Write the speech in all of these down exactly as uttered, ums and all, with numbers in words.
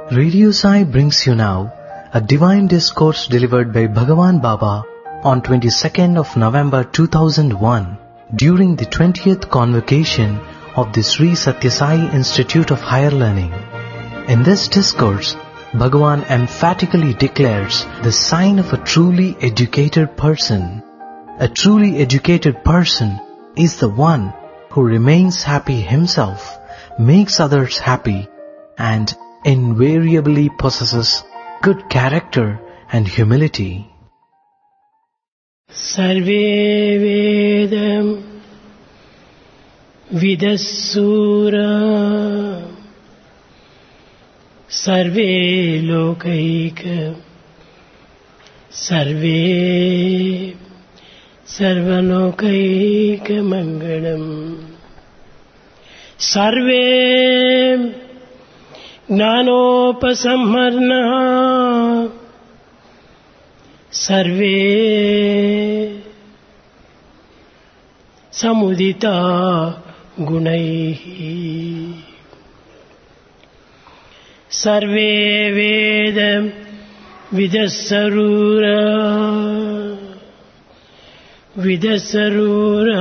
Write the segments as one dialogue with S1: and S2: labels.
S1: Radio Sai brings you now a divine discourse delivered by Bhagavan Baba on twenty-second of November two thousand one during the twentieth convocation of the Sri Satya Sai Institute of Higher Learning. In this discourse, Bhagavan emphatically declares the sign of a truly educated person. A truly educated person is the one who remains happy himself, makes others happy, and invariably possesses good character and humility.
S2: Sarve Vedam Vidassura Sarve Lokaika Sarve Sarvalokaika Mangalam Sarve Gnanopasamharna Sarve Samudita Gunaihi Sarve Vedam Vidassarura Vidassarura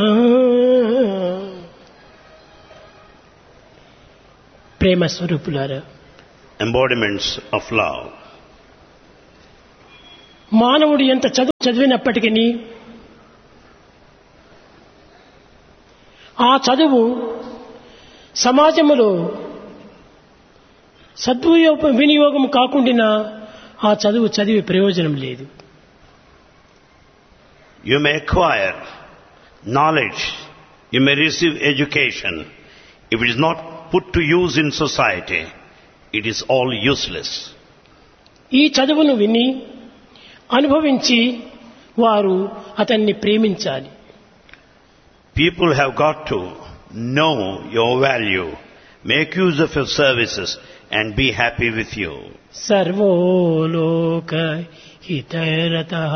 S2: Prema Swarupulara,
S3: embodiments of love.
S2: మానవుడు ఎంత చదువు చదివినప్పటికీ ఆ చదువు సమాజంలో సద్వినియోగ వినియోగం కాకుండా ఆ చదువు చదివి ప్రయోజనం లేదు.
S3: You may acquire knowledge, you may receive education. If it is not put to use in society, it is all useless.
S2: ఈ చదువును విని అనుభవించి వారు అతన్ని ప్రేమించాలి.
S3: People have got to know your value, make use of your services and be happy with you.
S2: Servo లోక హితరతః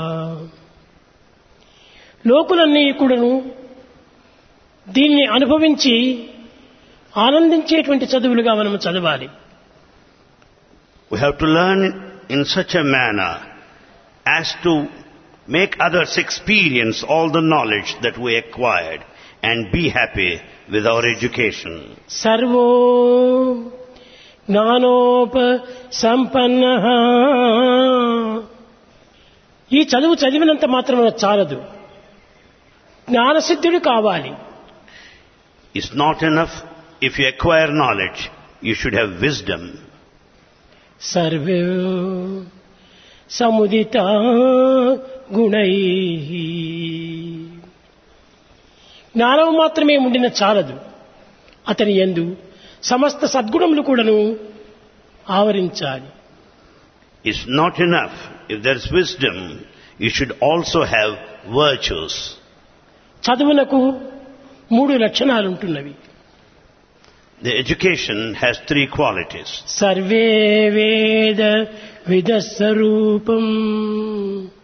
S2: లోకులన్నీ కూడాను దీన్ని అనుభవించి ఆనందించేటువంటి చదువులుగా మనం చదవాలి.
S3: We have to learn in such a manner as to make others experience all the knowledge that we acquired and be happy with our education.
S2: Sarvo జ్ఞానోప సంపన్నః ఈ చదువు చదివినంత మాత్రమే చాలదు, జ్ఞానసిద్ధుడు కావాలి.
S3: It's not enough if you acquire knowledge, you should have wisdom.
S2: Survey సముదిత గుణైః జ్ఞానం మాత్రమే ఉండిన చాలదు, అతని యందు సమస్త సద్గుణములు కూడాను ఆవరించాలి.
S3: It's not enough if there is wisdom, you should also have virtues.
S2: చదువునకు మూడు లక్షణాలు ఉంటున్నవి.
S3: The education has three qualities.
S2: Survey వేద విదస్వరూపం